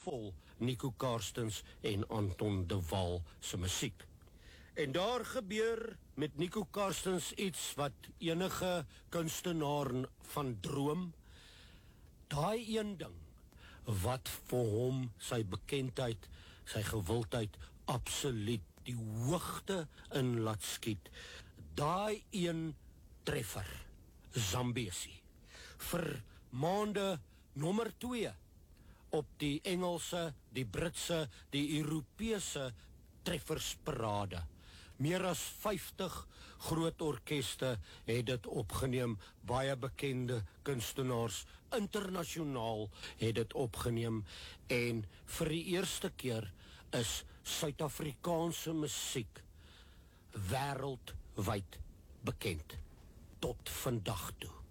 vol Nico Carstens en Anton de Waal se musiek. En daar gebeur met Nico Carstens iets wat enige kunstenaar van droom. Daai een ding wat vir hom sy bekendheid, sy gewildheid absoluut die hoogte in laat skiet. Daai een treffer, Zambesi, vir maande nommer 2 op die Engelse, die Britse, die Europese treffersparade. Meer as 50 groot orkeste het dit opgeneem, baie bekende kunstenaars internasionaal het dit opgeneem, en vir die eerste keer is Suid-Afrikaanse musiek wêreldwyd bekend tot vandag toe.